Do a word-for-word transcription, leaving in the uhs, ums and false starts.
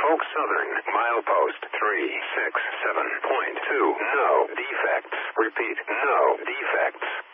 Oak Southern, milepost three six seven point two. No defects. Repeat, no defects.